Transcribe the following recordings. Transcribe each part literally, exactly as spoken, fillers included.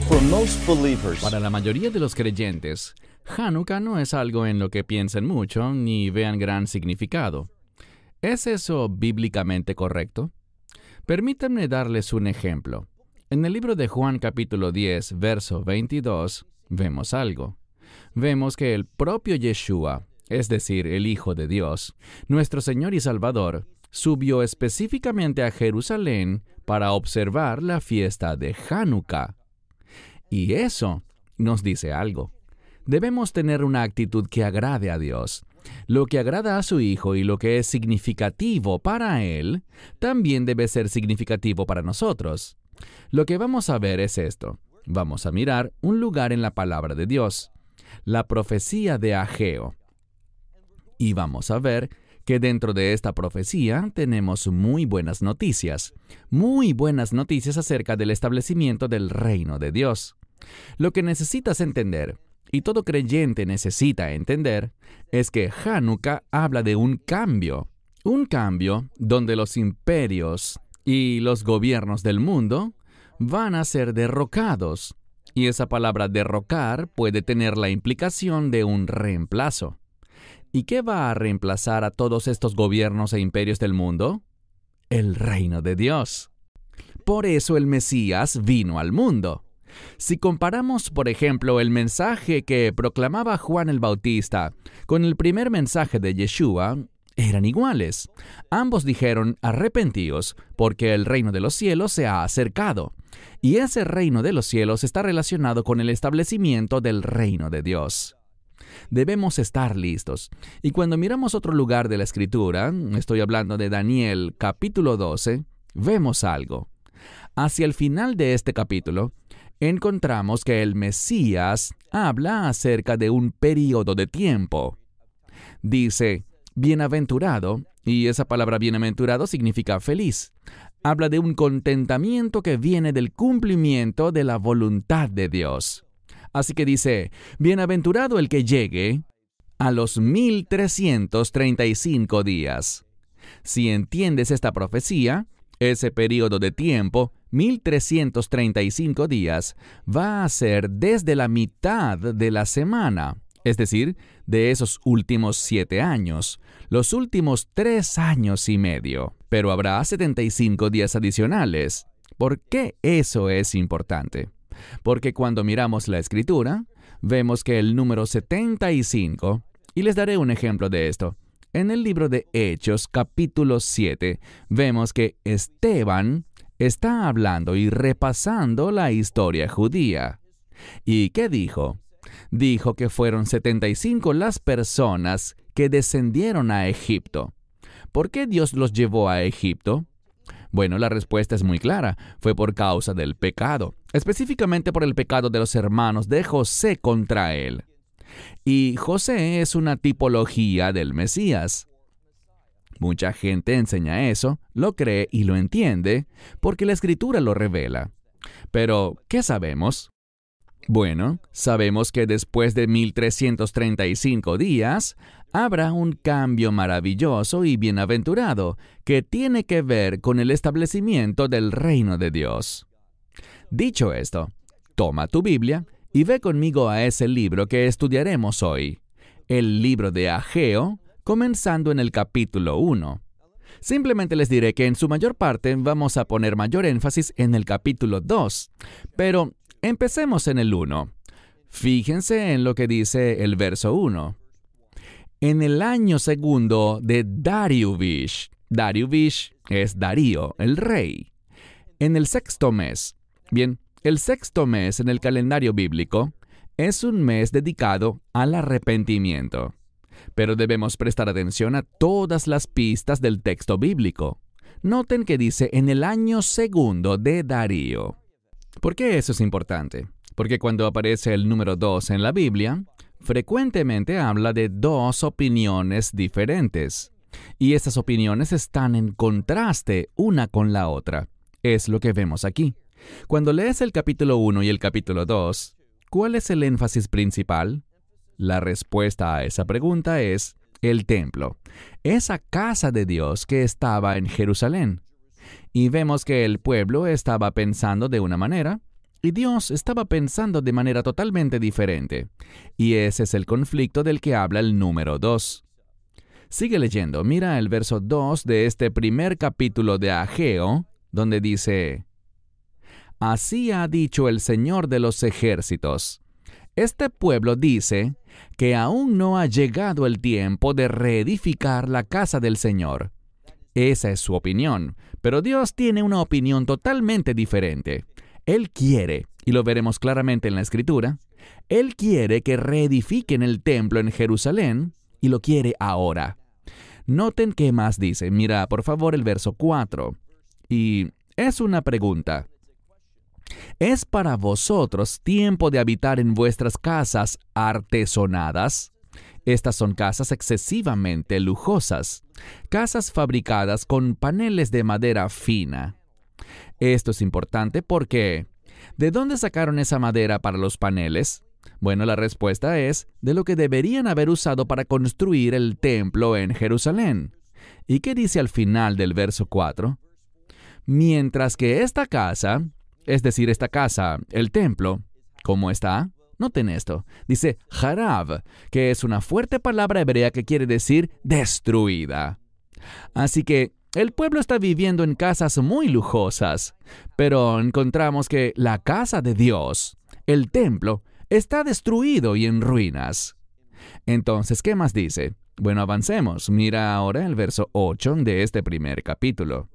For most believers, Para la mayoría de los creyentes, Hanukkah no es algo en lo que piensen mucho ni vean gran significado. ¿Es eso bíblicamente correcto? Permítanme darles un ejemplo. En el libro de Juan capítulo diez, verso veintidós, vemos algo. Vemos que el propio Yeshua, es decir, el Hijo de Dios, nuestro Señor y Salvador, subió específicamente a Jerusalén para observar la fiesta de Hanukkah. Y eso nos dice algo. Debemos tener una actitud que agrade a Dios. Lo que agrada a su Hijo y lo que es significativo para Él, también debe ser significativo para nosotros. Lo que vamos a ver es esto. Vamos a mirar un lugar en la palabra de Dios, la profecía de Ageo. Y vamos a ver que dentro de esta profecía tenemos muy buenas noticias, muy buenas noticias acerca del establecimiento del reino de Dios. Lo que necesitas entender, y todo creyente necesita entender, es que Hanukkah habla de un cambio, un cambio donde los imperios y los gobiernos del mundo van a ser derrocados, y esa palabra derrocar puede tener la implicación de un reemplazo. ¿Y qué va a reemplazar a todos estos gobiernos e imperios del mundo? El reino de Dios. Por eso el Mesías vino al mundo. Si comparamos, por ejemplo, el mensaje que proclamaba Juan el Bautista con el primer mensaje de Yeshua, eran iguales. Ambos dijeron, arrepentíos, porque el reino de los cielos se ha acercado. Y ese reino de los cielos está relacionado con el establecimiento del reino de Dios. Debemos estar listos. Y cuando miramos otro lugar de la Escritura, estoy hablando de Daniel capítulo doce, vemos algo. Hacia el final de este capítulo, encontramos que el Mesías habla acerca de un período de tiempo. Dice, bienaventurado, y esa palabra bienaventurado significa feliz. Habla de un contentamiento que viene del cumplimiento de la voluntad de Dios. Así que dice, bienaventurado el que llegue a los mil trescientos treinta y cinco días. Si entiendes esta profecía, ese periodo de tiempo, mil trescientos treinta y cinco días, va a ser desde la mitad de la semana, es decir, de esos últimos siete años, los últimos tres años y medio. Pero habrá setenta y cinco días adicionales. ¿Por qué eso es importante? Porque cuando miramos la Escritura, vemos que el número setenta y cinco, y les daré un ejemplo de esto. En el libro de Hechos, capítulo siete, vemos que Esteban está hablando y repasando la historia judía. ¿Y qué dijo? Dijo que fueron setenta y cinco las personas que descendieron a Egipto. ¿Por qué Dios los llevó a Egipto? Bueno, la respuesta es muy clara. Fue por causa del pecado, específicamente por el pecado de los hermanos de José contra él. Y José es una tipología del Mesías. Mucha gente enseña eso, lo cree y lo entiende, porque la Escritura lo revela. Pero, ¿qué sabemos? Bueno, sabemos que después de mil trescientos treinta y cinco días, habrá un cambio maravilloso y bienaventurado que tiene que ver con el establecimiento del reino de Dios. Dicho esto, toma tu Biblia y ve conmigo a ese libro que estudiaremos hoy, el libro de Ageo, comenzando en el capítulo uno. Simplemente les diré que en su mayor parte vamos a poner mayor énfasis en el capítulo dos, pero empecemos en el uno. Fíjense en lo que dice el verso uno. En el año segundo de Dariuvish, Dariuvish es Darío, el rey, en el sexto mes. Bien, el sexto mes en el calendario bíblico es un mes dedicado al arrepentimiento. Pero debemos prestar atención a todas las pistas del texto bíblico. Noten que dice en el año segundo de Darío. ¿Por qué eso es importante? Porque cuando aparece el número dos en la Biblia, frecuentemente habla de dos opiniones diferentes. Y estas opiniones están en contraste una con la otra. Es lo que vemos aquí. Cuando lees el capítulo uno y el capítulo dos, ¿cuál es el énfasis principal? La respuesta a esa pregunta es el templo, esa casa de Dios que estaba en Jerusalén. Y vemos que el pueblo estaba pensando de una manera Y Dios estaba pensando de manera totalmente diferente. Y ese es el conflicto del que habla el número dos. Sigue leyendo. Mira el verso dos de este primer capítulo de Ageo, donde dice: Así ha dicho el Señor de los ejércitos. Este pueblo dice que aún no ha llegado el tiempo de reedificar la casa del Señor. Esa es su opinión, pero Dios tiene una opinión totalmente diferente. Él quiere, y lo veremos claramente en la Escritura, Él quiere que reedifiquen el templo en Jerusalén, y lo quiere ahora. Noten qué más dice. Mira, por favor, el verso cuatro. Y es una pregunta. ¿Es para vosotros tiempo de habitar en vuestras casas artesonadas? Estas son casas excesivamente lujosas, casas fabricadas con paneles de madera fina. Esto es importante porque, ¿de dónde sacaron esa madera para los paneles? Bueno, la respuesta es de lo que deberían haber usado para construir el templo en Jerusalén. ¿Y qué dice al final del verso cuatro? Mientras que esta casa, es decir, esta casa, el templo, ¿cómo está? Noten esto. Dice Harab, que es una fuerte palabra hebrea que quiere decir destruida. Así que el pueblo está viviendo en casas muy lujosas, pero encontramos que la casa de Dios, el templo, está destruido y en ruinas. Entonces, ¿qué más dice? Bueno, avancemos. Mira ahora el verso ocho de este primer capítulo.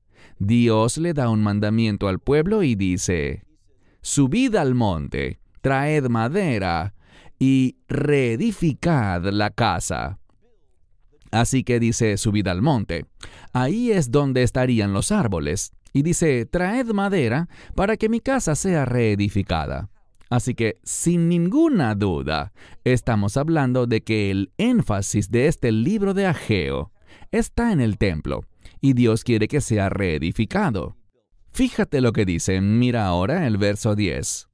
Dios le da un mandamiento al pueblo y dice: Subid al monte, traed madera y reedificad la casa. Así que dice, subid al monte. Ahí es donde estarían los árboles. Y dice, traed madera para que mi casa sea reedificada. Así que, sin ninguna duda, estamos hablando de que el énfasis de este libro de Ageo está en el templo, y Dios quiere que sea reedificado. Fíjate lo que dice. Mira ahora el verso diez.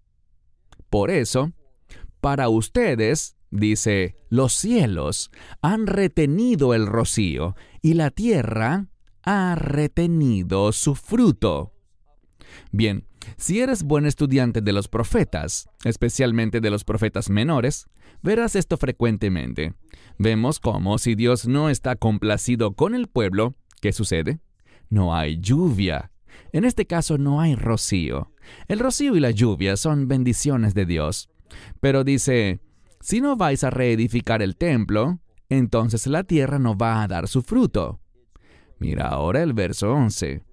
Por eso, para ustedes, dice, los cielos han retenido el rocío, y la tierra ha retenido su fruto. Bien, si eres buen estudiante de los profetas, especialmente de los profetas menores, verás esto frecuentemente. Vemos cómo si Dios no está complacido con el pueblo, ¿qué sucede? No hay lluvia. En este caso no hay rocío. El rocío y la lluvia son bendiciones de Dios. Pero dice, si no vais a reedificar el templo, entonces la tierra no va a dar su fruto. Mira ahora el verso once.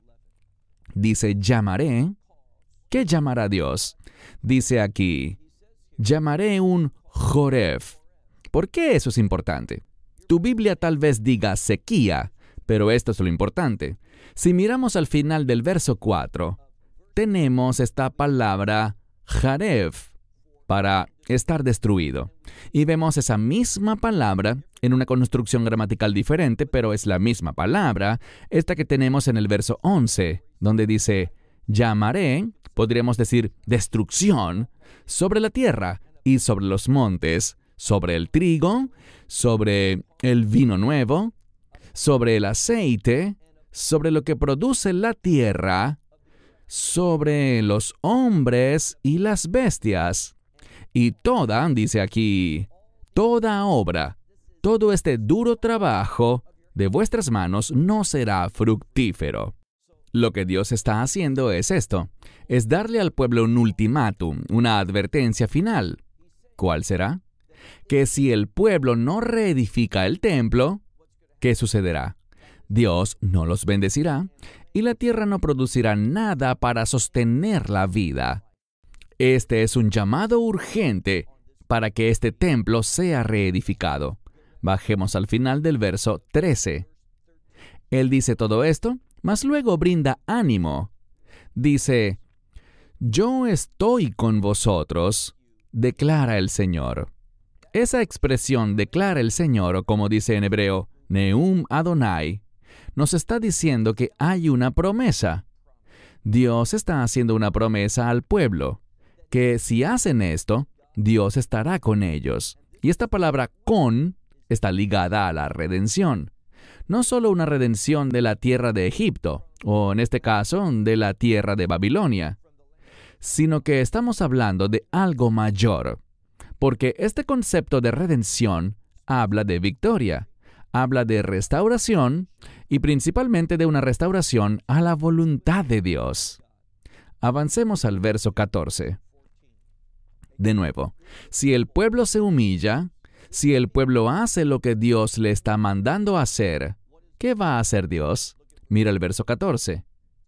Dice, llamaré. ¿Qué llamará Dios? Dice aquí, llamaré un Joref. ¿Por qué eso es importante? Tu Biblia tal vez diga sequía, pero esto es lo importante. Si miramos al final del verso cuatro, tenemos esta palabra Jaref, para estar destruido. Y vemos esa misma palabra en una construcción gramatical diferente, pero es la misma palabra, esta que tenemos en el verso once, donde dice, llamaré, podríamos decir destrucción, sobre la tierra y sobre los montes, sobre el trigo, sobre el vino nuevo, sobre el aceite, sobre lo que produce la tierra, sobre los hombres y las bestias. Y toda, dice aquí, toda obra, todo este duro trabajo de vuestras manos no será fructífero. Lo que Dios está haciendo es esto, es darle al pueblo un ultimátum, una advertencia final. ¿Cuál será? Que si el pueblo no reedifica el templo, ¿qué sucederá? Dios no los bendecirá y la tierra no producirá nada para sostener la vida. Este es un llamado urgente para que este templo sea reedificado. Bajemos al final del verso trece. Él dice todo esto, mas luego brinda ánimo. Dice, yo estoy con vosotros, declara el Señor. Esa expresión declara el Señor, o como dice en hebreo, Neum Adonai, nos está diciendo que hay una promesa. Dios está haciendo una promesa al pueblo, que si hacen esto, Dios estará con ellos. Y esta palabra con está ligada a la redención. No solo una redención de la tierra de Egipto, o en este caso, de la tierra de Babilonia, sino que estamos hablando de algo mayor, porque este concepto de redención habla de victoria, habla de restauración y principalmente de una restauración a la voluntad de Dios. Avancemos al verso catorce. De nuevo, si el pueblo se humilla, si el pueblo hace lo que Dios le está mandando hacer, ¿qué va a hacer Dios? Mira el verso catorce.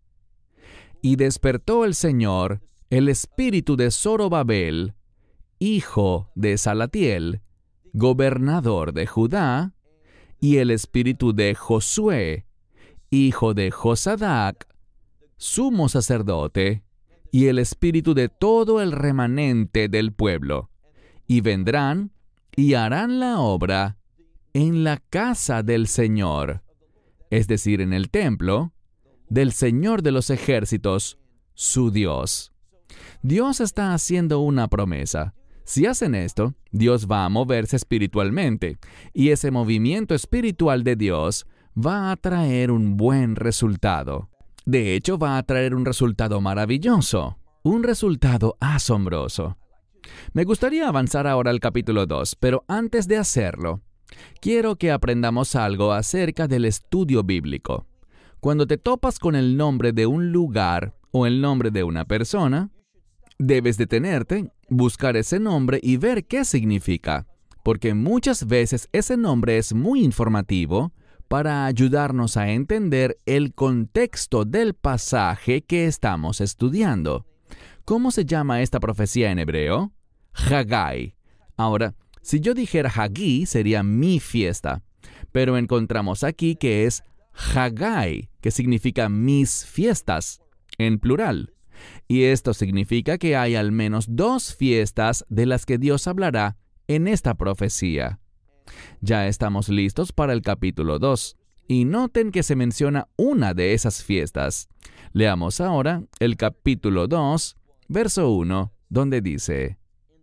Y despertó el Señor el espíritu de Zorobabel, hijo de Salatiel, gobernador de Judá, y el espíritu de Josué, hijo de Josadac, sumo sacerdote, y el espíritu de todo el remanente del pueblo, y vendrán y harán la obra en la casa del Señor, es decir, en el templo del Señor de los ejércitos, su Dios. Dios está haciendo una promesa. Si hacen esto, Dios va a moverse espiritualmente, y ese movimiento espiritual de Dios va a traer un buen resultado. De hecho, va a traer un resultado maravilloso, un resultado asombroso. Me gustaría avanzar ahora al capítulo dos, pero antes de hacerlo, quiero que aprendamos algo acerca del estudio bíblico. Cuando te topas con el nombre de un lugar o el nombre de una persona, debes detenerte, buscar ese nombre y ver qué significa, porque muchas veces ese nombre es muy informativo para ayudarnos a entender el contexto del pasaje que estamos estudiando. ¿Cómo se llama esta profecía en hebreo? Haggai. Ahora, si yo dijera Haggi, sería mi fiesta, pero encontramos aquí que es Haggai, que significa mis fiestas, en plural. Y esto significa que hay al menos dos fiestas de las que Dios hablará en esta profecía. Ya estamos listos para el capítulo dos, y noten que se menciona una de esas fiestas. Leamos ahora el capítulo dos, verso uno, donde dice: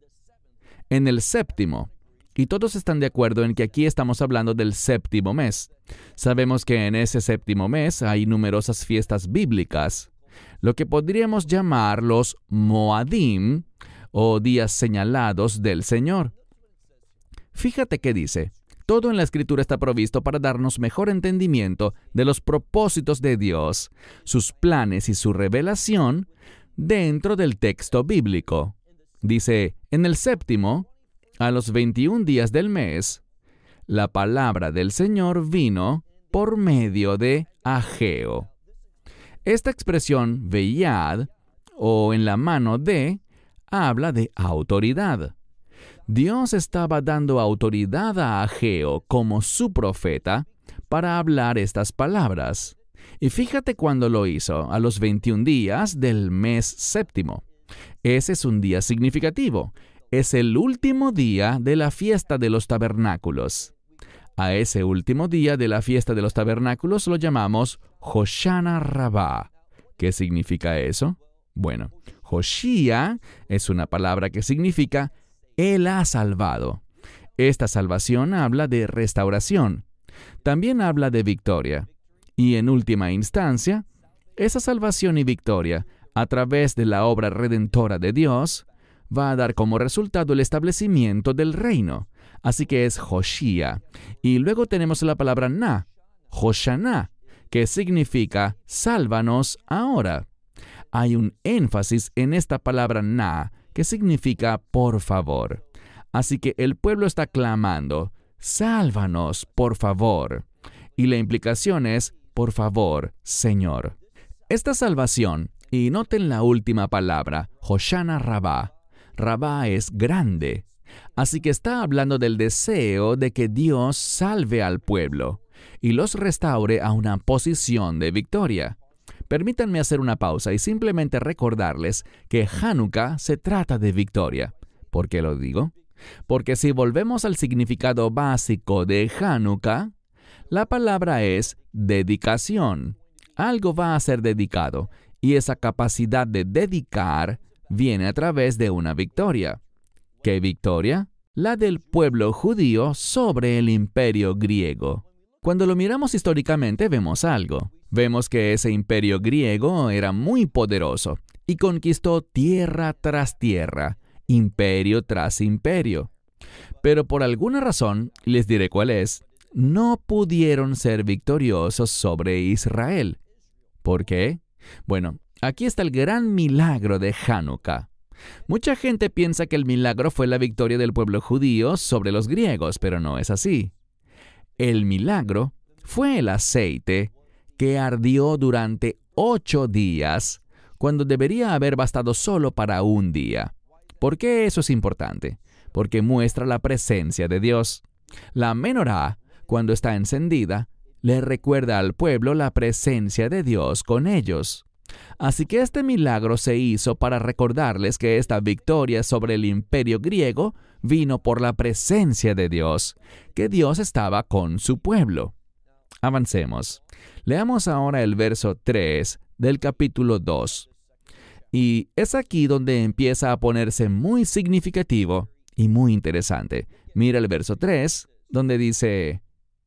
En el séptimo. Y todos están de acuerdo en que aquí estamos hablando del séptimo mes. Sabemos que en ese séptimo mes hay numerosas fiestas bíblicas, lo que podríamos llamar los Moadim, o días señalados del Señor. Fíjate que dice: todo en la Escritura está provisto para darnos mejor entendimiento de los propósitos de Dios, sus planes y su revelación dentro del texto bíblico. Dice, en el séptimo, a los veintiún días del mes, la palabra del Señor vino por medio de Ageo. Esta expresión, veyad, o en la mano de, habla de autoridad. Dios estaba dando autoridad a Ageo como su profeta para hablar estas palabras. Y fíjate cuándo lo hizo, a los veintiún días del mes séptimo. Ese es un día significativo. Es el último día de la fiesta de los tabernáculos. A ese último día de la fiesta de los tabernáculos lo llamamos Hoshana Rabbah. ¿Qué significa eso? Bueno, Hoshia es una palabra que significa Él ha salvado. Esta salvación habla de restauración. También habla de victoria. Y en última instancia, esa salvación y victoria, a través de la obra redentora de Dios, va a dar como resultado el establecimiento del reino. Así que es Hoshia. Y luego tenemos la palabra na, Hoshana, que significa sálvanos ahora. Hay un énfasis en esta palabra na, que significa por favor. Así que el pueblo está clamando, sálvanos, por favor. Y la implicación es, por favor, Señor. Esta salvación, y noten la última palabra, Hoshana Rabbah. Rabbah es grande. Así que está hablando del deseo de que Dios salve al pueblo y los restaure a una posición de victoria. Permítanme hacer una pausa y simplemente recordarles que Hanukkah se trata de victoria. ¿Por qué lo digo? Porque si volvemos al significado básico de Hanukkah, la palabra es dedicación. Algo va a ser dedicado, y esa capacidad de dedicar viene a través de una victoria. ¿Qué victoria? La del pueblo judío sobre el imperio griego. Cuando lo miramos históricamente vemos algo. Vemos que ese imperio griego era muy poderoso. y conquistó tierra tras tierra, imperio tras imperio. Pero por alguna razón, les diré cuál es, no pudieron ser victoriosos sobre Israel. ¿Por qué? Bueno, aquí está el gran milagro de Hanukkah. Mucha gente piensa que el milagro fue la victoria del pueblo judío sobre los griegos, pero no es así. El milagro fue el aceite que ardió durante ocho días, cuando debería haber bastado solo para un día. ¿Por qué eso es importante? Porque muestra la presencia de Dios. La menorá, cuando está encendida, le recuerda al pueblo la presencia de Dios con ellos. Así que este milagro se hizo para recordarles que esta victoria sobre el imperio griego vino por la presencia de Dios, que Dios estaba con su pueblo. Avancemos. Leamos ahora el verso tres del capítulo dos. Y es aquí donde empieza a ponerse muy significativo y muy interesante. Mira el verso tres, donde dice: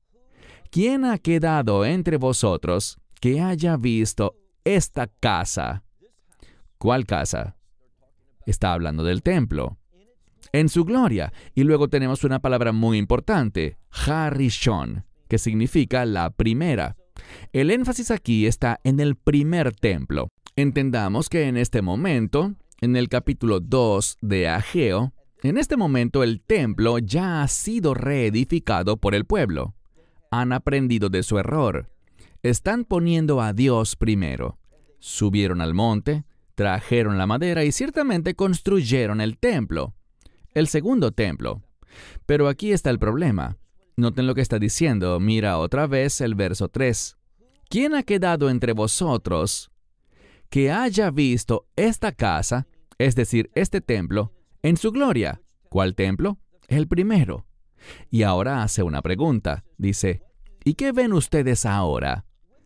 ¿Quién ha quedado entre vosotros que haya visto esta casa? ¿Cuál casa? Está hablando del templo. En su gloria. Y luego tenemos una palabra muy importante, Harishon, que significa la primera. El énfasis aquí está en el primer templo. Entendamos que en este momento, en el capítulo dos de Ageo, en este momento el templo ya ha sido reedificado por el pueblo. Han aprendido de su error. Están poniendo a Dios primero. Subieron al monte, trajeron la madera y ciertamente construyeron el templo, el segundo templo. Pero aquí está el problema. Noten lo que está diciendo. Mira otra vez el verso tres. ¿Quién ha quedado entre vosotros que haya visto esta casa, es decir, este templo, en su gloria? ¿Cuál templo? El primero. Y ahora hace una pregunta. Dice, ¿y qué ven ustedes ahora?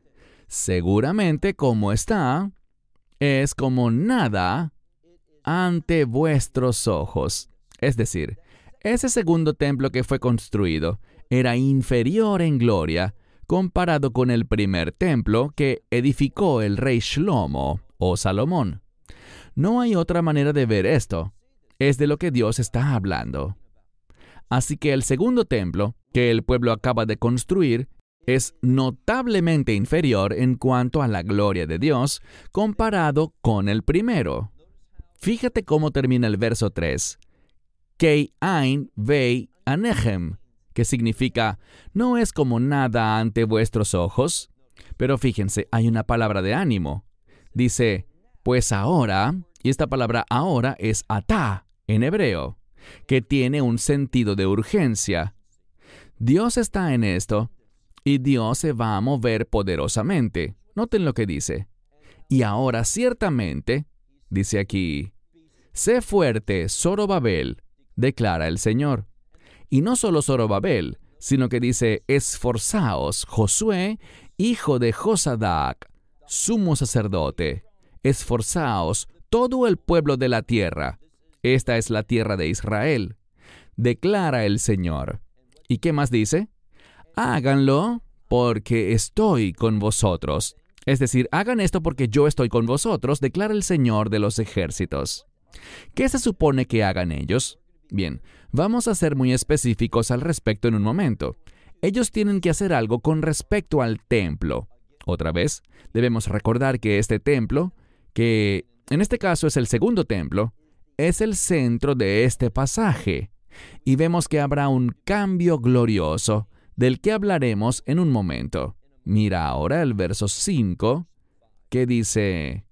Seguramente como está, es como nada ante vuestros ojos. Es decir, ese segundo templo que fue construido era inferior en gloria comparado con el primer templo que edificó el rey Shlomo o Salomón. No hay otra manera de ver esto. Es de lo que Dios está hablando. Así que el segundo templo que el pueblo acaba de construir es notablemente inferior en cuanto a la gloria de Dios comparado con el primero. Fíjate cómo termina el verso tres. Kei ein vei anechem, que significa, no es como nada ante vuestros ojos. Pero fíjense, hay una palabra de ánimo. Dice, pues ahora, y esta palabra ahora es atá en hebreo, que tiene un sentido de urgencia. Dios está en esto, y Dios se va a mover poderosamente. Noten lo que dice. Y ahora ciertamente, dice aquí, sé fuerte, Zorobabel, declara el Señor. Y no solo Zorobabel, sino que dice, esforzaos, Josué, hijo de Josadac, sumo sacerdote. Esforzaos, todo el pueblo de la tierra. Esta es la tierra de Israel, declara el Señor. ¿Y qué más dice? Háganlo porque estoy con vosotros. Es decir, hagan esto porque yo estoy con vosotros, declara el Señor de los ejércitos. ¿Qué se supone que hagan ellos? Bien, vamos a ser muy específicos al respecto en un momento. Ellos tienen que hacer algo con respecto al templo. Otra vez, debemos recordar que este templo, que en este caso es el segundo templo, es el centro de este pasaje. Y vemos que habrá un cambio glorioso, del que hablaremos en un momento. Mira ahora el verso cinco, que dice,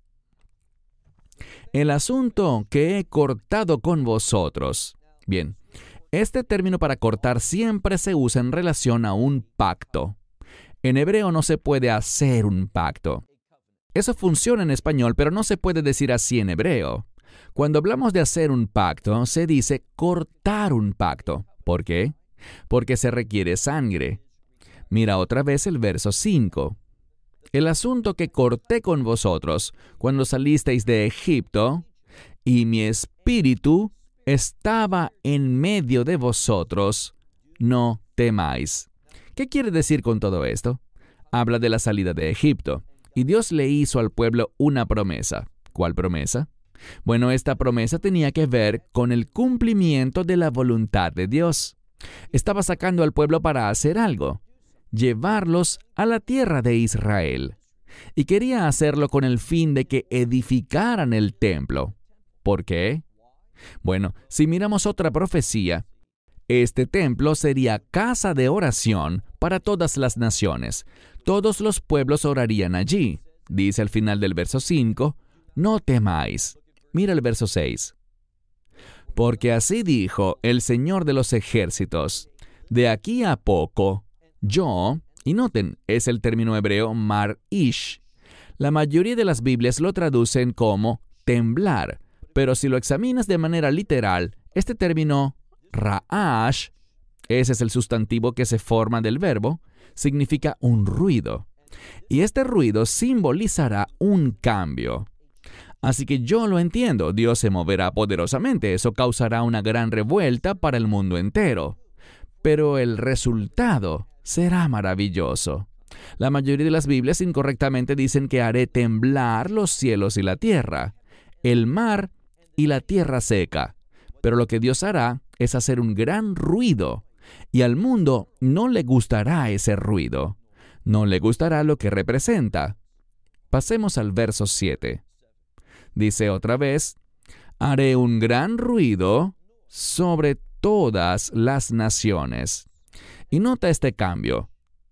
el asunto que he cortado con vosotros. Bien, este término para cortar siempre se usa en relación a un pacto. En hebreo no se puede hacer un pacto. Eso funciona en español, pero no se puede decir así en hebreo. Cuando hablamos de hacer un pacto, se dice cortar un pacto. ¿Por qué? Porque se requiere sangre. Mira otra vez el verso cinco. El asunto que corté con vosotros cuando salisteis de Egipto, y mi espíritu estaba en medio de vosotros, no temáis. ¿Qué quiere decir con todo esto? Habla de la salida de Egipto, y Dios le hizo al pueblo una promesa. ¿Cuál promesa? Bueno, esta promesa tenía que ver con el cumplimiento de la voluntad de Dios. Estaba sacando al pueblo para hacer algo, llevarlos a la tierra de Israel. Y quería hacerlo con el fin de que edificaran el templo. ¿Por qué? Bueno, si miramos otra profecía, este templo sería casa de oración para todas las naciones. Todos los pueblos orarían allí. Dice al final del verso cinco, no temáis. Mira el verso seis. Porque así dijo el Señor de los ejércitos, de aquí a poco, yo, y noten, es el término hebreo mar-ish. La mayoría de las Biblias lo traducen como temblar, pero si lo examinas de manera literal, este término ra'ash, ese es el sustantivo que se forma del verbo, significa un ruido. Y este ruido simbolizará un cambio. Así que yo lo entiendo, Dios se moverá poderosamente, eso causará una gran revuelta para el mundo entero. Pero el resultado será maravilloso. La mayoría de las Biblias incorrectamente dicen que haré temblar los cielos y la tierra, el mar y la tierra seca. Pero lo que Dios hará es hacer un gran ruido, y al mundo no le gustará ese ruido. No le gustará lo que representa. Pasemos al verso siete. Dice otra vez, haré un gran ruido sobre todas las naciones. Y nota este cambio.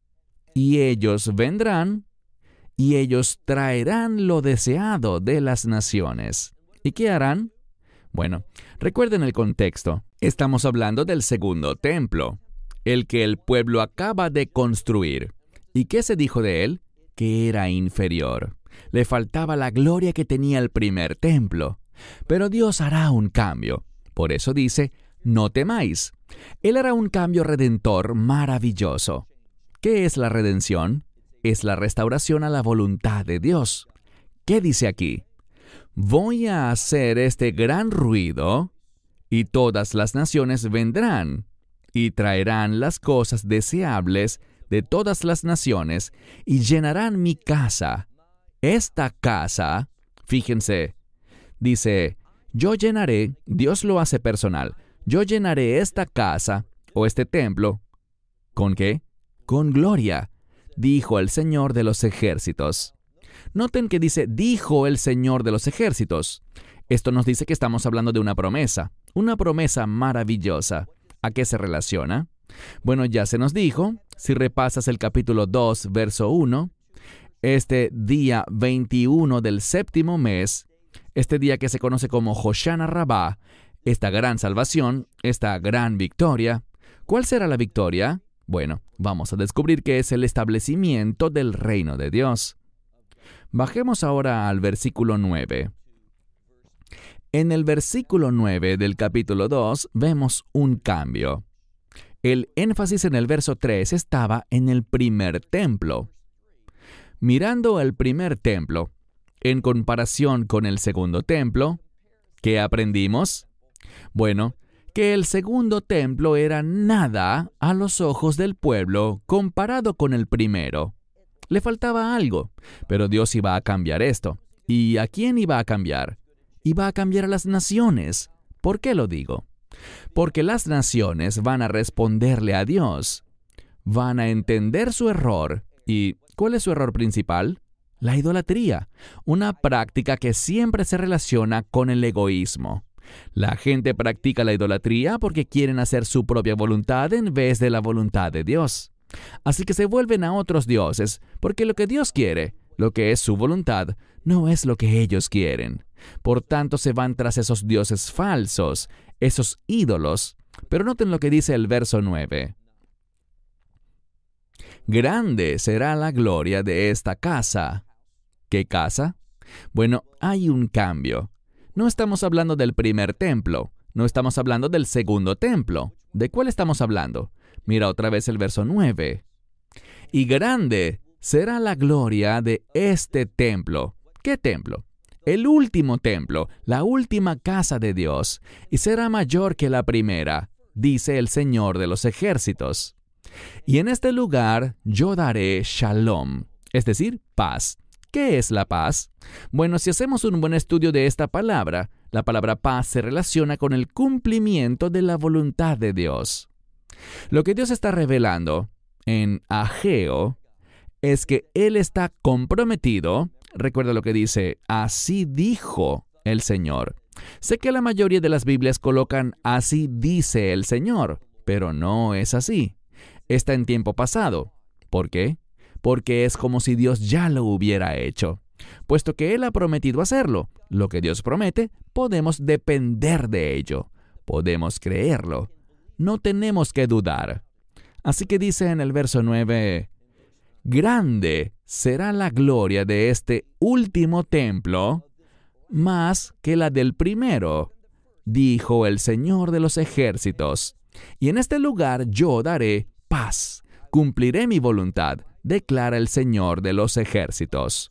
Y ellos vendrán, y ellos traerán lo deseado de las naciones. ¿Y qué harán? Bueno, recuerden el contexto. Estamos hablando del segundo templo, el que el pueblo acaba de construir. ¿Y qué se dijo de él? Que era inferior. Le faltaba la gloria que tenía el primer templo. Pero Dios hará un cambio. Por eso dice, no temáis. Él hará un cambio redentor maravilloso. ¿Qué es la redención? Es la restauración a la voluntad de Dios. ¿Qué dice aquí? Voy a hacer este gran ruido, y todas las naciones vendrán, y traerán las cosas deseables de todas las naciones, y llenarán mi casa. Esta casa, fíjense, dice, yo llenaré, Dios lo hace personal, yo llenaré esta casa, o este templo, ¿con qué? Con gloria, dijo el Señor de los ejércitos. Noten que dice, dijo el Señor de los ejércitos. Esto nos dice que estamos hablando de una promesa, una promesa maravillosa. ¿A qué se relaciona? Bueno, ya se nos dijo, si repasas el capítulo dos, verso uno, este día veintiuno del séptimo mes, este día que se conoce como Hoshana Rabbah, esta gran salvación, esta gran victoria. ¿Cuál será la victoria? Bueno, vamos a descubrir que es el establecimiento del reino de Dios. Bajemos ahora al versículo nueve. En el versículo nueve del capítulo dos vemos un cambio. El énfasis en el verso tres estaba en el primer templo. Mirando el primer templo, en comparación con el segundo templo, ¿qué aprendimos? Bueno, que el segundo templo era nada a los ojos del pueblo comparado con el primero. Le faltaba algo, pero Dios iba a cambiar esto. ¿Y a quién iba a cambiar? Iba a cambiar a las naciones. ¿Por qué lo digo? Porque las naciones van a responderle a Dios. Van a entender su error. ¿Y cuál es su error principal? La idolatría, una práctica que siempre se relaciona con el egoísmo. La gente practica la idolatría porque quieren hacer su propia voluntad en vez de la voluntad de Dios. Así que se vuelven a otros dioses, porque lo que Dios quiere, lo que es su voluntad, no es lo que ellos quieren. Por tanto, se van tras esos dioses falsos, esos ídolos. Pero noten lo que dice el verso nueve. Grande será la gloria de esta casa. ¿Qué casa? Bueno, hay un cambio. No estamos hablando del primer templo, no estamos hablando del segundo templo. ¿De cuál estamos hablando? Mira otra vez el verso nueve. Y grande será la gloria de este templo. ¿Qué templo? El último templo, la última casa de Dios, y será mayor que la primera, dice el Señor de los ejércitos. Y en este lugar yo daré shalom, es decir, paz, ¿Qué es la paz? Bueno, si hacemos un buen estudio de esta palabra, la palabra paz se relaciona con el cumplimiento de la voluntad de Dios. Lo que Dios está revelando en Ageo es que Él está comprometido. Recuerda lo que dice, así dijo el Señor. Sé que la mayoría de las Biblias colocan así dice el Señor, pero no es así. Está en tiempo pasado. ¿Por qué? Porque es como si Dios ya lo hubiera hecho. Puesto que Él ha prometido hacerlo, lo que Dios promete, podemos depender de ello. Podemos creerlo. No tenemos que dudar. Así que dice en el verso nueve, grande será la gloria de este último templo, más que la del primero, dijo el Señor de los ejércitos. Y en este lugar yo daré paz, cumpliré mi voluntad, declara el Señor de los ejércitos.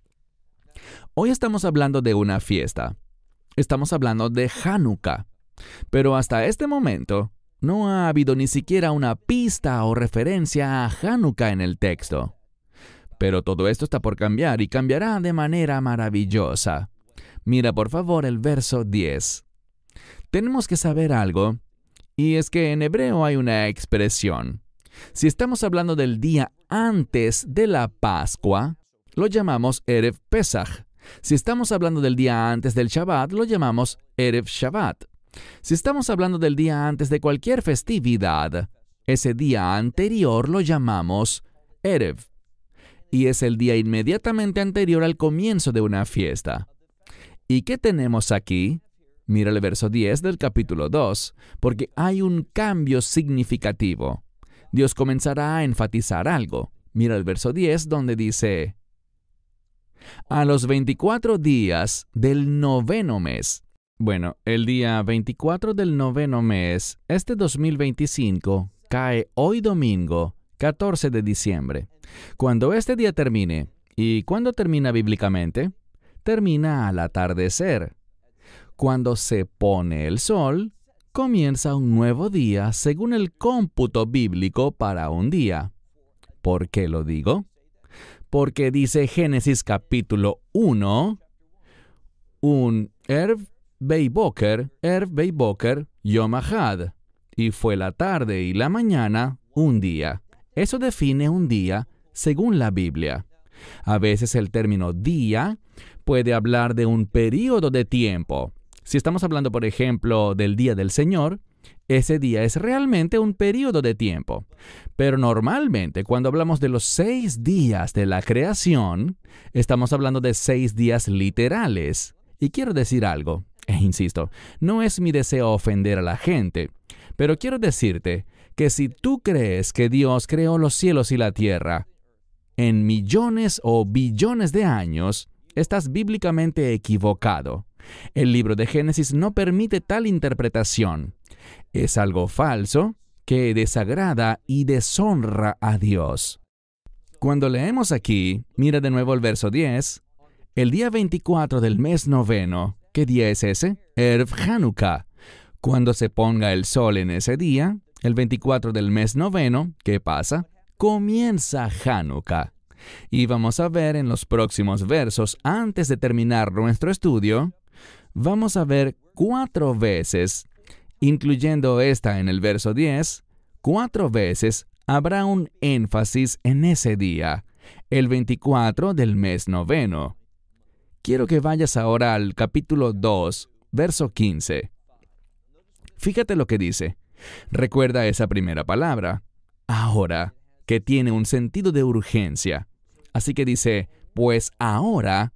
Hoy estamos hablando de una fiesta. Estamos hablando de Hanukkah. Pero hasta este momento, no ha habido ni siquiera una pista o referencia a Hanukkah en el texto. Pero todo esto está por cambiar y cambiará de manera maravillosa. Mira por favor el verso diez. Tenemos que saber algo, y es que en hebreo hay una expresión. Si estamos hablando del día antes de la Pascua, lo llamamos Erev Pesach. Si estamos hablando del día antes del Shabbat, lo llamamos Erev Shabbat. Si estamos hablando del día antes de cualquier festividad, ese día anterior lo llamamos Erev. Y es el día inmediatamente anterior al comienzo de una fiesta. ¿Y qué tenemos aquí? Mira el verso diez del capítulo dos, porque hay un cambio significativo. Dios comenzará a enfatizar algo. Mira el verso diez donde dice, a los veinticuatro días del noveno mes. Bueno, el día veinticuatro del noveno mes, este dos mil veinticinco, cae hoy domingo, catorce de diciembre. Cuando este día termine, ¿y cuándo termina bíblicamente? Termina al atardecer. Cuando se pone el sol, comienza un nuevo día según el cómputo bíblico para un día. ¿Por qué lo digo? Porque dice Génesis capítulo uno, un Erv Beiboker, Erv Beiboker, Yom Ahad, y fue la tarde y la mañana un día. Eso define un día según la Biblia. A veces el término día puede hablar de un período de tiempo. Si estamos hablando, por ejemplo, del Día del Señor, ese día es realmente un período de tiempo. Pero normalmente, cuando hablamos de los seis días de la creación, estamos hablando de seis días literales. Y quiero decir algo, e insisto, no es mi deseo ofender a la gente, pero quiero decirte que si tú crees que Dios creó los cielos y la tierra en millones o billones de años, estás bíblicamente equivocado. El libro de Génesis no permite tal interpretación. Es algo falso que desagrada y deshonra a Dios. Cuando leemos aquí, mira de nuevo el verso diez, el día veinticuatro del mes noveno, ¿qué día es ese? Erev Hanukkah. Cuando se ponga el sol en ese día, el veinticuatro del mes noveno, ¿qué pasa? Comienza Hanukkah. Y vamos a ver en los próximos versos, antes de terminar nuestro estudio, vamos a ver cuatro veces, incluyendo esta en el verso diez, cuatro veces habrá un énfasis en ese día, el veinticuatro del mes noveno. Quiero que vayas ahora al capítulo dos, verso quince. Fíjate lo que dice. Recuerda esa primera palabra, ahora, que tiene un sentido de urgencia. Así que dice, pues ahora,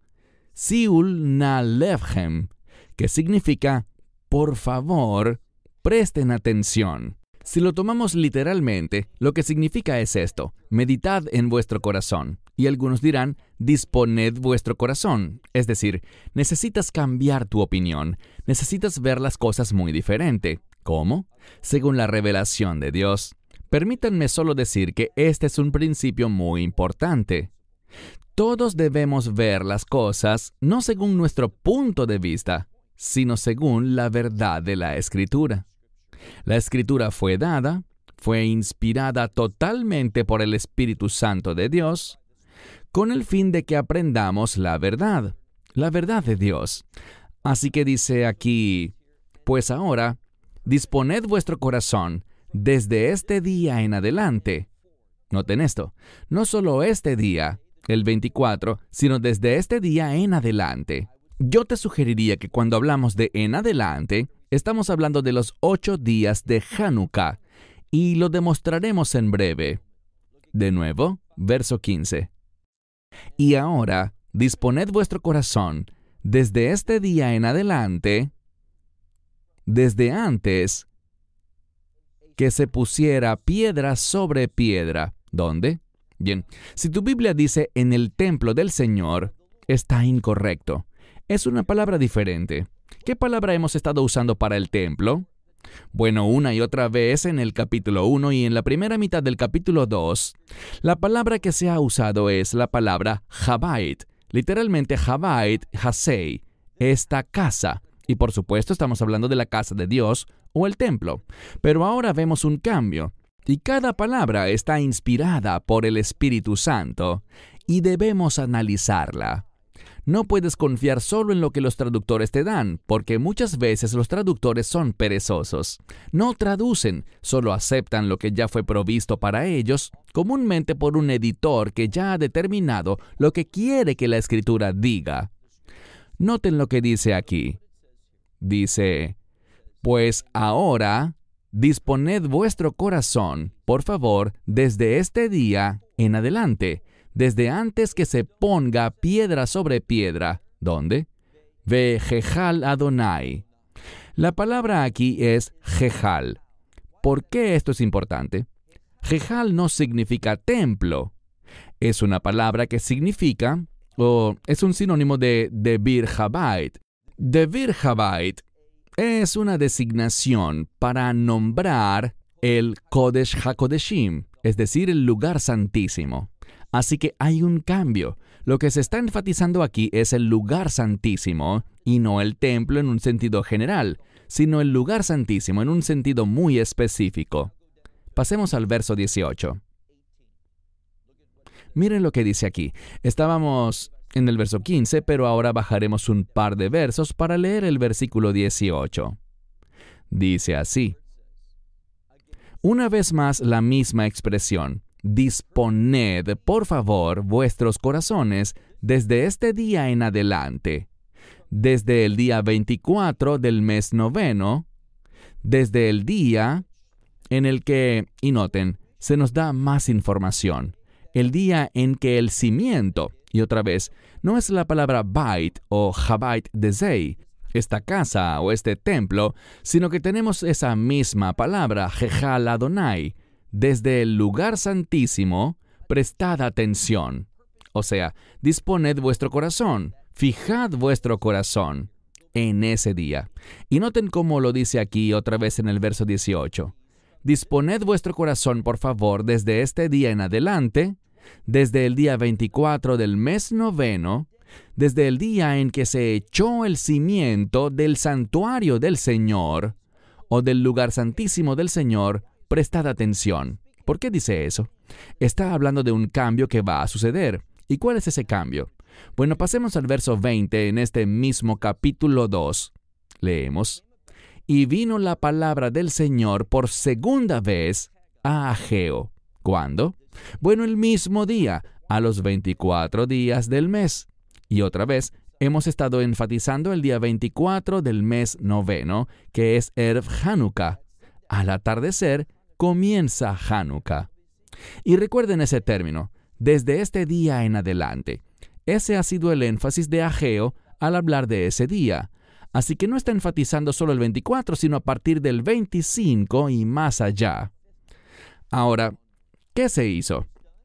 Siul na levchem, que significa, por favor, presten atención. Si lo tomamos literalmente, lo que significa es esto, meditad en vuestro corazón. Y algunos dirán, disponed vuestro corazón. Es decir, necesitas cambiar tu opinión, necesitas ver las cosas muy diferente. ¿Cómo? Según la revelación de Dios. Permítanme solo decir que este es un principio muy importante. Todos debemos ver las cosas no según nuestro punto de vista, sino según la verdad de la Escritura. La Escritura fue dada, fue inspirada totalmente por el Espíritu Santo de Dios. con el fin de que aprendamos la verdad, la verdad de Dios. Así que dice aquí, pues ahora, disponed vuestro corazón desde este día en adelante. Noten esto, no solo este día, el veinticuatro, sino desde este día en adelante. Yo te sugeriría que cuando hablamos de en adelante, estamos hablando de los ocho días de Hanukkah, y lo demostraremos en breve. De nuevo, verso quince. Y ahora, disponed vuestro corazón desde este día en adelante, desde antes que se pusiera piedra sobre piedra. ¿Dónde? Bien, si tu Biblia dice en el templo del Señor, está incorrecto. Es una palabra diferente. ¿Qué palabra hemos estado usando para el templo? Bueno, una y otra vez en el capítulo uno y en la primera mitad del capítulo dos, la palabra que se ha usado es la palabra Habait, literalmente Habait, Hasei, esta casa. Y por supuesto estamos hablando de la casa de Dios o el templo. Pero ahora vemos un cambio, y cada palabra está inspirada por el Espíritu Santo, y debemos analizarla. No puedes confiar solo en lo que los traductores te dan, porque muchas veces los traductores son perezosos. No traducen, solo aceptan lo que ya fue provisto para ellos, comúnmente por un editor que ya ha determinado lo que quiere que la Escritura diga. Noten lo que dice aquí. Dice, pues ahora, disponed vuestro corazón, por favor, desde este día en adelante, desde antes que se ponga piedra sobre piedra. ¿Dónde? Ve Jejal Adonai. La palabra aquí es Jejal. ¿Por qué esto es importante? Jejal no significa templo. Es una palabra que significa, o es un sinónimo de Devir Habait. Devir Habait es una designación para nombrar el Kodesh HaKodeshim, es decir, el lugar santísimo. Así que hay un cambio. Lo que se está enfatizando aquí es el lugar santísimo y no el templo en un sentido general, sino el lugar santísimo en un sentido muy específico. Pasemos al verso dieciocho. Miren lo que dice aquí. Estábamos en el verso quince, pero ahora bajaremos un par de versos para leer el versículo dieciocho. Dice así. Una vez más la misma expresión. Disponed, por favor, vuestros corazones desde este día en adelante, desde el día veinticuatro del mes noveno, desde el día en el que, y noten, se nos da más información, el día en que el cimiento, y otra vez, no es la palabra bait o habait de zei, esta casa o este templo, sino que tenemos esa misma palabra, Jejal Adonai, desde el lugar santísimo, prestad atención. O sea, disponed vuestro corazón, fijad vuestro corazón en ese día. Y noten cómo lo dice aquí otra vez en el verso dieciocho. Disponed vuestro corazón, por favor, desde este día en adelante, desde el día veinticuatro del mes noveno, desde el día en que se echó el cimiento del santuario del Señor, o del lugar santísimo del Señor. Prestad atención. ¿Por qué dice eso? Está hablando de un cambio que va a suceder. ¿Y cuál es ese cambio? Bueno, pasemos al verso veinte en este mismo capítulo dos. Leemos. Y vino la palabra del Señor por segunda vez a Ageo. ¿Cuándo? Bueno, el mismo día, a los veinticuatro días del mes. Y otra vez, hemos estado enfatizando el día veinticuatro del mes noveno, que es Erev Hanukkah. Al atardecer, comienza Hanukkah. Y recuerden ese término, desde este día en adelante. Ese ha sido el énfasis de Ageo al hablar de ese día. Así que no está enfatizando solo el veinticuatro, sino a partir del veinticinco y más allá. Ahora, ¿qué se hizo?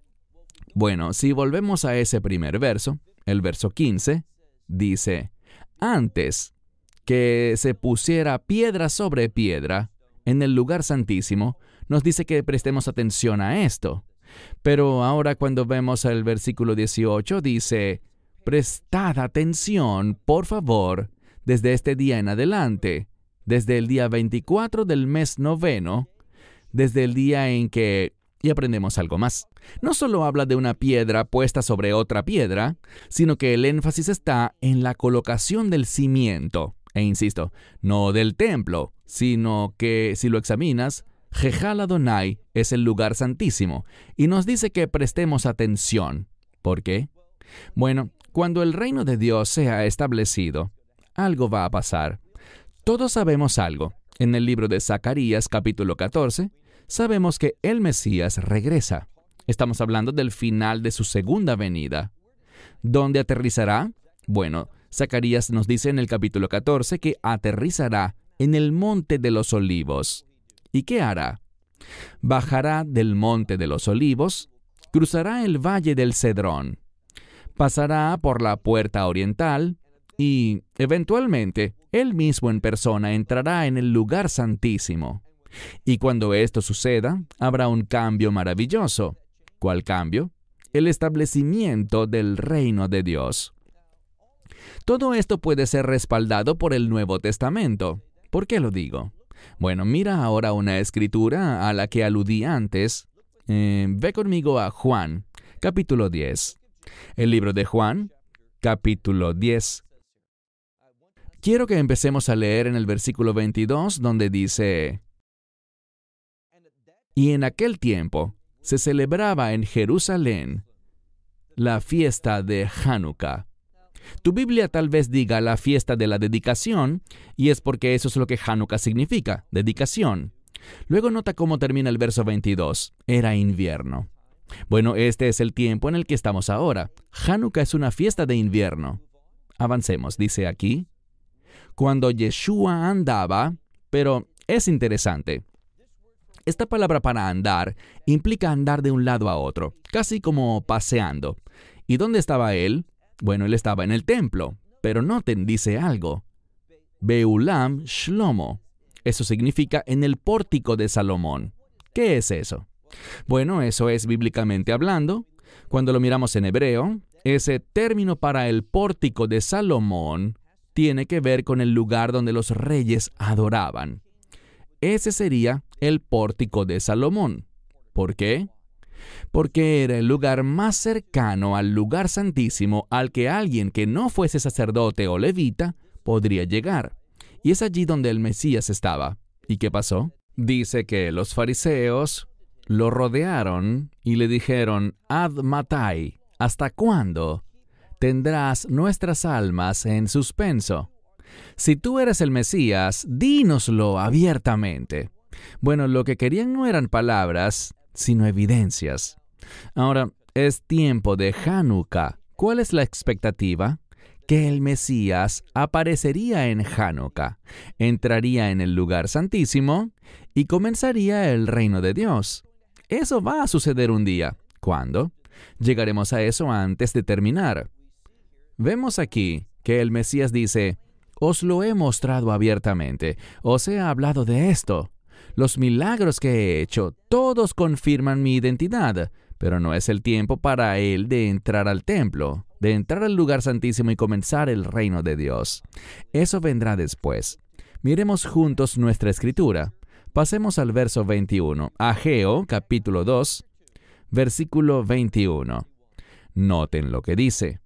Bueno, si volvemos a ese primer verso, el verso quince, dice, antes que se pusiera piedra sobre piedra, en el lugar santísimo, nos dice que prestemos atención a esto. Pero ahora cuando vemos el versículo dieciocho, dice, prestad atención, por favor, desde este día en adelante, desde el día veinticuatro del mes noveno, desde el día en que, Y aprendemos algo más. No solo habla de una piedra puesta sobre otra piedra, sino que el énfasis está en la colocación del cimiento. E insisto, no del templo, sino que, si lo examinas, Jejal Adonai es el lugar santísimo, y nos dice que prestemos atención. ¿Por qué? Bueno, cuando el reino de Dios sea establecido, algo va a pasar. Todos sabemos algo. En el libro de Zacarías, capítulo catorce, sabemos que el Mesías regresa. Estamos hablando del final de su segunda venida. ¿Dónde aterrizará? Bueno, Zacarías nos dice en el capítulo catorce que aterrizará en el monte de los olivos. ¿Y qué hará? Bajará del monte de los olivos, cruzará el valle del Cedrón, pasará por la puerta oriental y, eventualmente, él mismo en persona entrará en el lugar santísimo. Y cuando esto suceda, habrá un cambio maravilloso. ¿Cuál cambio? El establecimiento del reino de Dios. Todo esto puede ser respaldado por el Nuevo Testamento. ¿Por qué lo digo? Bueno, mira ahora una escritura a la que aludí antes. Eh, ve conmigo a Juan, capítulo diez. El libro de Juan, capítulo diez. Quiero que empecemos a leer en el versículo veintidós, donde dice: Y en aquel tiempo se celebraba en Jerusalén la fiesta de Hanukkah. Tu Biblia tal vez diga la fiesta de la dedicación, y es porque eso es lo que Hanukkah significa, dedicación. Luego nota cómo termina el verso veintidós. Era invierno. Bueno, este es el tiempo en el que estamos ahora. Hanukkah es una fiesta de invierno. Avancemos, dice aquí. Cuando Yeshua andaba, pero es interesante. Esta palabra para andar implica andar de un lado a otro, casi como paseando. ¿Y dónde estaba él? Bueno, él estaba en el templo, pero noten, dice algo. Beulam Shlomo. Eso significa en el pórtico de Salomón. ¿Qué es eso? Bueno, eso es bíblicamente hablando. Cuando lo miramos en hebreo, ese término para el pórtico de Salomón tiene que ver con el lugar donde los reyes adoraban. Ese sería el pórtico de Salomón. ¿Por qué? Porque era el lugar más cercano al lugar santísimo al que alguien que no fuese sacerdote o levita podría llegar. Y es allí donde el Mesías estaba. ¿Y qué pasó? Dice que los fariseos lo rodearon y le dijeron: Ad matai, ¿hasta cuándo tendrás nuestras almas en suspenso? Si tú eres el Mesías, dínoslo abiertamente. Bueno, lo que querían no eran palabras, sino evidencias. Ahora, es tiempo de Hanukkah. ¿Cuál es la expectativa? Que el Mesías aparecería en Hanukkah, entraría en el lugar santísimo y comenzaría el reino de Dios. Eso va a suceder un día. ¿Cuándo? Llegaremos a eso antes de terminar. Vemos aquí que el Mesías dice: Os lo he mostrado abiertamente, os he hablado de esto. Los milagros que he hecho, todos confirman mi identidad, pero no es el tiempo para él de entrar al templo, de entrar al lugar santísimo y comenzar el reino de Dios. Eso vendrá después. Miremos juntos nuestra escritura. Pasemos al verso veintiuno. Ageo, capítulo dos, versículo veintiuno. Noten lo que dice.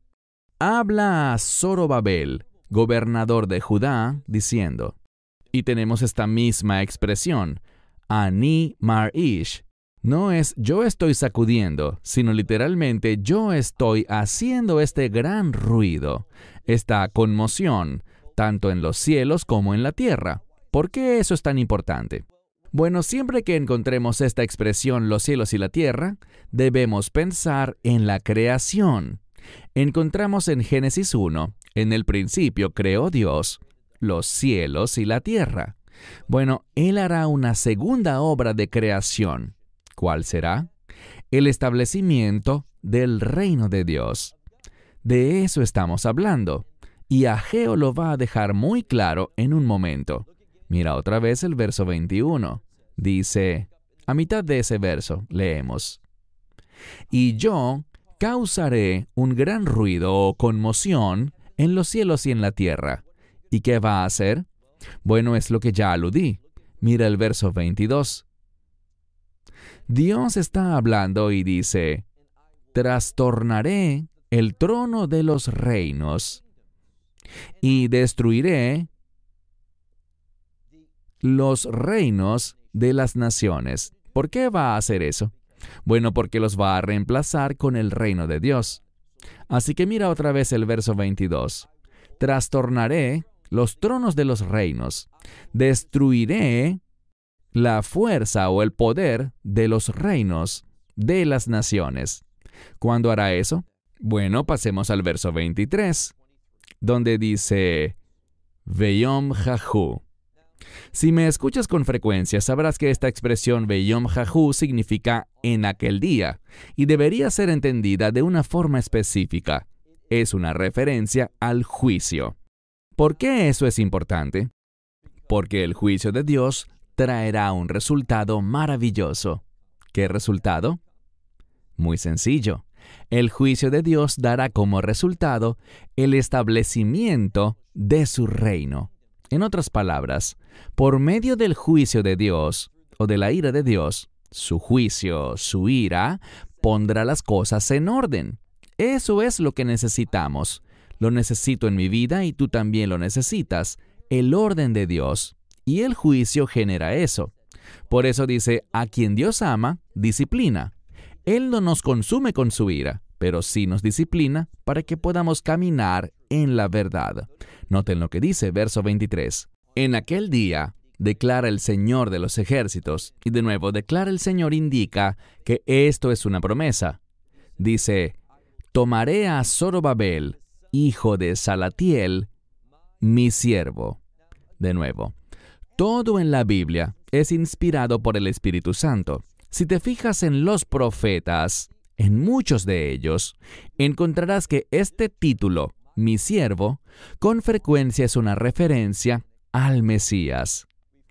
Habla a Zorobabel, gobernador de Judá, diciendo, y tenemos esta misma expresión, Ani Mar-ish. No es yo estoy sacudiendo, sino literalmente yo estoy haciendo este gran ruido, esta conmoción, tanto en los cielos como en la tierra. ¿Por qué eso es tan importante? Bueno, siempre que encontremos esta expresión, los cielos y la tierra, debemos pensar en la creación. Encontramos en Génesis uno, en el principio creó Dios los cielos y la tierra. Bueno, Él hará una segunda obra de creación. ¿Cuál será? El establecimiento del reino de Dios. De eso estamos hablando, y Ageo lo va a dejar muy claro en un momento. Mira otra vez el verso veintiuno. Dice, a mitad de ese verso, leemos, y yo causaré un gran ruido o conmoción en los cielos y en la tierra. ¿Y qué va a hacer? Bueno, es lo que ya aludí. Mira el verso veintidós. Dios está hablando y dice, trastornaré el trono de los reinos y destruiré los reinos de las naciones. ¿Por qué va a hacer eso? Bueno, porque los va a reemplazar con el reino de Dios. Así que mira otra vez el verso veintidós. Trastornaré los tronos de los reinos, destruiré la fuerza o el poder de los reinos de las naciones. ¿Cuándo hará eso? Bueno, pasemos al verso veintitrés, donde dice, Veyom Jahu. Si me escuchas con frecuencia, sabrás que esta expresión Veyom Jahu significa en aquel día, y debería ser entendida de una forma específica. Es una referencia al juicio. ¿Por qué eso es importante? Porque el juicio de Dios traerá un resultado maravilloso. ¿Qué resultado? Muy sencillo. El juicio de Dios dará como resultado el establecimiento de su reino. En otras palabras, por medio del juicio de Dios o de la ira de Dios, su juicio, su ira, pondrá las cosas en orden. Eso es lo que necesitamos. Lo necesito en mi vida y tú también lo necesitas. El orden de Dios. Y el juicio genera eso. Por eso dice, a quien Dios ama, disciplina. Él no nos consume con su ira, pero sí nos disciplina para que podamos caminar en la verdad. Noten lo que dice, verso veintitrés. En aquel día, declara el Señor de los ejércitos, y de nuevo, declara el Señor indica que esto es una promesa. Dice, tomaré a Zorobabel, hijo de Salatiel, mi siervo. De nuevo, todo en la Biblia es inspirado por el Espíritu Santo. Si te fijas en los profetas, en muchos de ellos, encontrarás que este título, mi siervo, con frecuencia es una referencia al Mesías.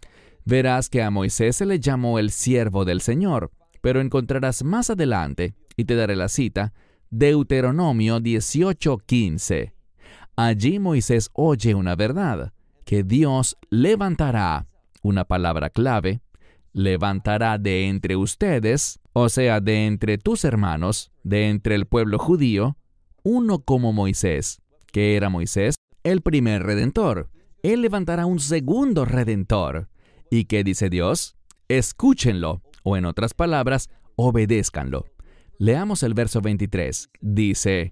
Verás que a Moisés se le llamó el siervo del Señor, pero encontrarás más adelante, y te daré la cita, Deuteronomio dieciocho quince. Allí Moisés oye una verdad, que Dios levantará, una palabra clave, levantará de entre ustedes, o sea, de entre tus hermanos, de entre el pueblo judío, uno como Moisés. ¿Qué era Moisés? El primer redentor. Él levantará un segundo redentor. ¿Y qué dice Dios? Escúchenlo, o en otras palabras, obedézcanlo. Leamos el verso veintitrés. Dice,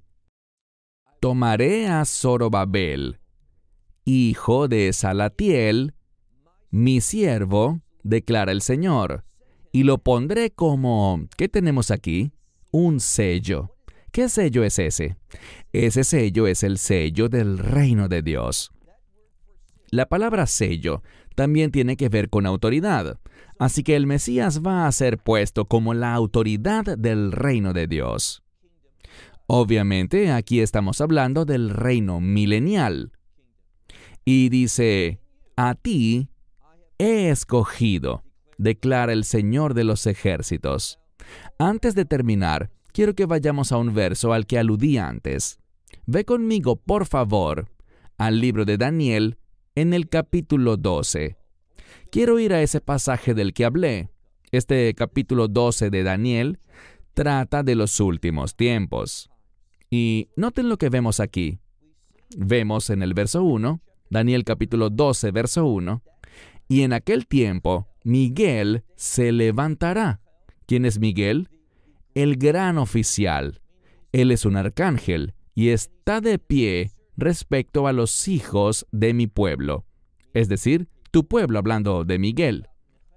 tomaré a Zorobabel, hijo de Salatiel, mi siervo, declara el Señor, y lo pondré como, ¿qué tenemos aquí? Un sello. ¿Qué sello es ese? Ese sello es el sello del reino de Dios. La palabra sello también tiene que ver con autoridad, así que el Mesías va a ser puesto como la autoridad del reino de Dios. Obviamente, aquí estamos hablando del reino milenial. Y dice, a ti he escogido, declara el Señor de los ejércitos. Antes de terminar, quiero que vayamos a un verso al que aludí antes. Ve conmigo, por favor, al libro de Daniel, en el capítulo doce. Quiero ir a ese pasaje del que hablé. Este capítulo doce de Daniel trata de los últimos tiempos. Y noten lo que vemos aquí. Vemos en el verso uno, Daniel capítulo doce, verso uno, y en aquel tiempo Miguel se levantará. ¿Quién es Miguel? El gran oficial. Él es un arcángel y está de pie respecto a los hijos de mi pueblo. Es decir, tu pueblo, hablando de Miguel.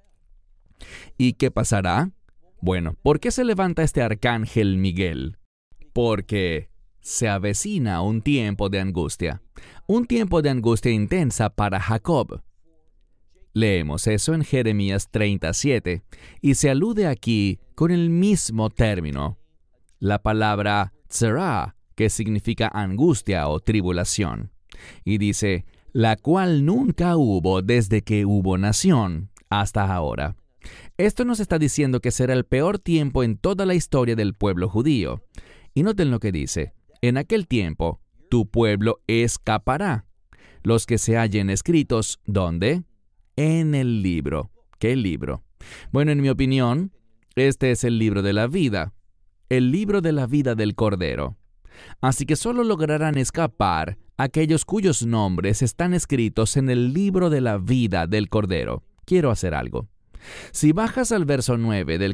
¿Y qué pasará? Bueno, ¿por qué se levanta este arcángel Miguel? Porque se avecina un tiempo de angustia. Un tiempo de angustia intensa para Jacob. Leemos eso en Jeremías treinta y siete, y se alude aquí con el mismo término. La palabra tzara, que significa angustia o tribulación. Y dice, la cual nunca hubo desde que hubo nación hasta ahora. Esto nos está diciendo que será el peor tiempo en toda la historia del pueblo judío. Y noten lo que dice, en aquel tiempo, tu pueblo escapará. Los que se hallen escritos, ¿dónde? En el libro. ¿Qué libro? Bueno, en mi opinión, Este es el libro de la vida, el libro de la vida del Cordero. Así que solo lograrán escapar aquellos cuyos nombres están escritos en el libro de la vida del Cordero. Quiero hacer algo. Si bajas al verso nueve del